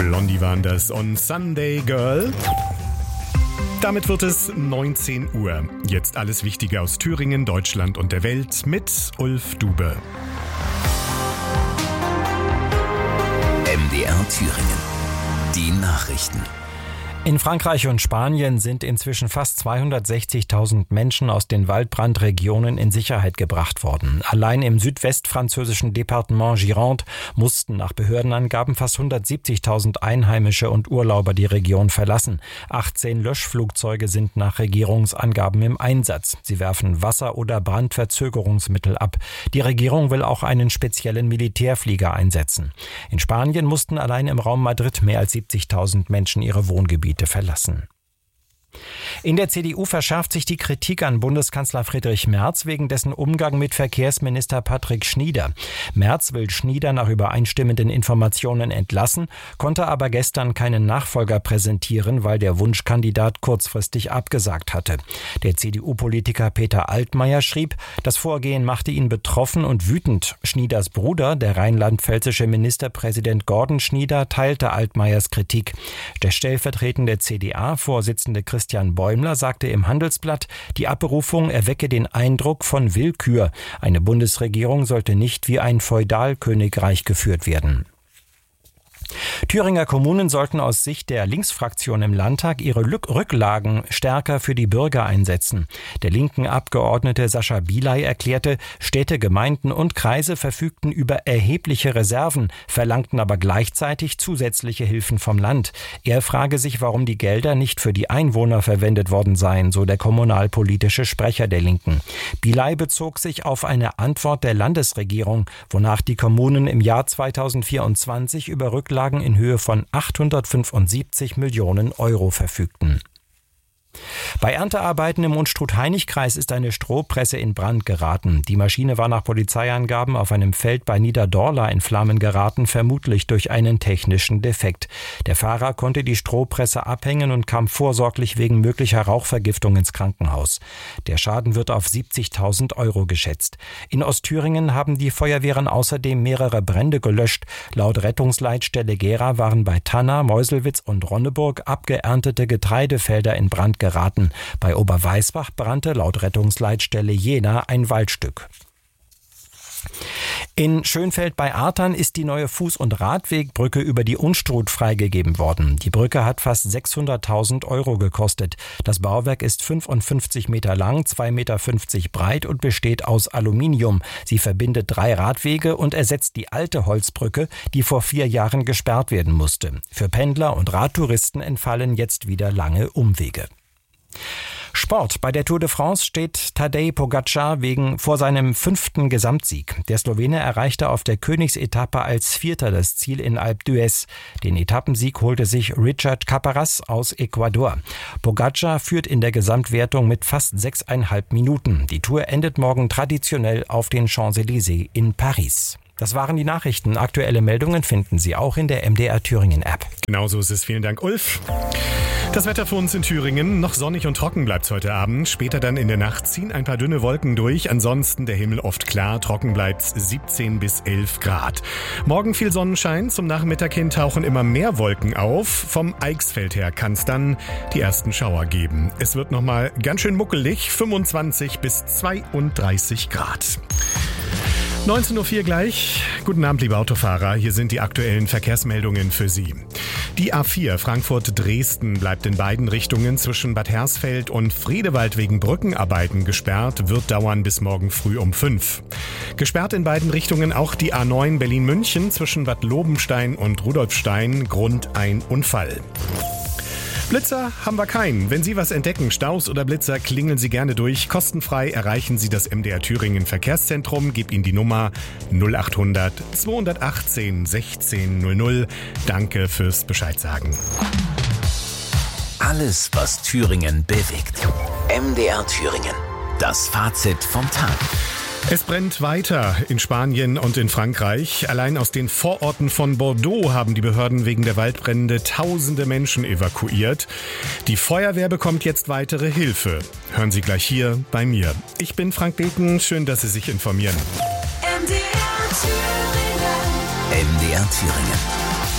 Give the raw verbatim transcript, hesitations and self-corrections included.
Blondie waren das on Sunday Girl. Damit wird es neunzehn Uhr. Jetzt alles Wichtige aus Thüringen, Deutschland und der Welt mit Ulf Dube. M D R Thüringen. Die Nachrichten. In Frankreich und Spanien sind inzwischen fast zweihundertsechzigtausend Menschen aus den Waldbrandregionen in Sicherheit gebracht worden. Allein im südwestfranzösischen Departement Gironde mussten nach Behördenangaben fast hundertsiebzigtausend Einheimische und Urlauber die Region verlassen. achtzehn Löschflugzeuge sind nach Regierungsangaben im Einsatz. Sie werfen Wasser- oder Brandverzögerungsmittel ab. Die Regierung will auch einen speziellen Militärflieger einsetzen. In Spanien mussten allein im Raum Madrid mehr als siebzigtausend Menschen ihre Wohngebiete verlassen. In der C D U verschärft sich die Kritik an Bundeskanzler Friedrich Merz wegen dessen Umgang mit Verkehrsminister Patrick Schnieder. Merz will Schnieder nach übereinstimmenden Informationen entlassen, konnte aber gestern keinen Nachfolger präsentieren, weil der Wunschkandidat kurzfristig abgesagt hatte. Der C D U-Politiker Peter Altmaier schrieb, das Vorgehen machte ihn betroffen und wütend. Schnieders Bruder, der rheinland-pfälzische Ministerpräsident Gordon Schnieder, teilte Altmaiers Kritik. Der stellvertretende C D A-Vorsitzende Christian Bäumler sagte im Handelsblatt, die Abberufung erwecke den Eindruck von Willkür. Eine Bundesregierung sollte nicht wie ein Feudalkönigreich geführt werden. Thüringer Kommunen sollten aus Sicht der Linksfraktion im Landtag ihre Rücklagen stärker für die Bürger einsetzen. Der linken Abgeordnete Sascha Bielay erklärte, Städte, Gemeinden und Kreise verfügten über erhebliche Reserven, verlangten aber gleichzeitig zusätzliche Hilfen vom Land. Er frage sich, warum die Gelder nicht für die Einwohner verwendet worden seien, so der kommunalpolitische Sprecher der Linken. Bielay bezog sich auf eine Antwort der Landesregierung, wonach die Kommunen im Jahr zweitausendvierundzwanzig über Rücklagen in Höhe von achthundertfünfundsiebzig Millionen Euro verfügten. Bei Erntearbeiten im Unstrut-Hainich-Kreis ist eine Strohpresse in Brand geraten. Die Maschine war nach Polizeiangaben auf einem Feld bei Niederdorla in Flammen geraten, vermutlich durch einen technischen Defekt. Der Fahrer konnte die Strohpresse abhängen und kam vorsorglich wegen möglicher Rauchvergiftung ins Krankenhaus. Der Schaden wird auf siebzigtausend Euro geschätzt. In Ostthüringen haben die Feuerwehren außerdem mehrere Brände gelöscht. Laut Rettungsleitstelle Gera waren bei Tanna, Meuselwitz und Ronneburg abgeerntete Getreidefelder in Brand geraten. Bei Oberweisbach brannte laut Rettungsleitstelle Jena ein Waldstück. In Schönfeld bei Artern ist die neue Fuß- und Radwegbrücke über die Unstrut freigegeben worden. Die Brücke hat fast sechshunderttausend Euro gekostet. Das Bauwerk ist fünfundfünfzig Meter lang, zwei Meter fünfzig breit und besteht aus Aluminium. Sie verbindet drei Radwege und ersetzt die alte Holzbrücke, die vor vier Jahren gesperrt werden musste. Für Pendler und Radtouristen entfallen jetzt wieder lange Umwege. Sport. Bei der Tour de France steht Tadej Pogačar wegen vor seinem fünften Gesamtsieg. Der Slowene erreichte auf der Königsetappe als Vierter das Ziel in Alpe d'Huez. Den Etappensieg holte sich Richard Caparas aus Ecuador. Pogačar führt in der Gesamtwertung mit fast sechseinhalb Minuten. Die Tour endet morgen traditionell auf den Champs-Élysées in Paris. Das waren die Nachrichten. Aktuelle Meldungen finden Sie auch in der M D R Thüringen App. Genauso ist es. Vielen Dank, Ulf. Das Wetter für uns in Thüringen. Noch sonnig und trocken bleibt heute Abend. Später dann in der Nacht ziehen ein paar dünne Wolken durch. Ansonsten der Himmel oft klar. Trocken bleibt siebzehn bis elf Grad. Morgen viel Sonnenschein. Zum Nachmittag hin tauchen immer mehr Wolken auf. Vom Eichsfeld her kann es dann die ersten Schauer geben. Es wird nochmal ganz schön muckelig. fünfundzwanzig bis zweiunddreißig Grad. neunzehn Uhr vier gleich. Guten Abend, liebe Autofahrer. Hier sind die aktuellen Verkehrsmeldungen für Sie. Die A vier Frankfurt-Dresden bleibt in beiden Richtungen zwischen Bad Hersfeld und Friedewald wegen Brückenarbeiten gesperrt, wird dauern bis morgen früh um fünf. Gesperrt in beiden Richtungen auch die A neun Berlin-München zwischen Bad Lobenstein und Rudolfstein, Grund ein Unfall. Blitzer haben wir keinen. Wenn Sie was entdecken, Staus oder Blitzer, klingeln Sie gerne durch. Kostenfrei erreichen Sie das M D R Thüringen Verkehrszentrum. Gib Ihnen die Nummer null achthundert zweihundertachtzehn sechzehn null null. Danke fürs Bescheidsagen. Alles, was Thüringen bewegt. M D R Thüringen. Das Fazit vom Tag. Es brennt weiter in Spanien und in Frankreich. Allein aus den Vororten von Bordeaux haben die Behörden wegen der Waldbrände tausende Menschen evakuiert. Die Feuerwehr bekommt jetzt weitere Hilfe. Hören Sie gleich hier bei mir. Ich bin Frank Beken. Schön, dass Sie sich informieren. M D R Thüringen. M D R Thüringen.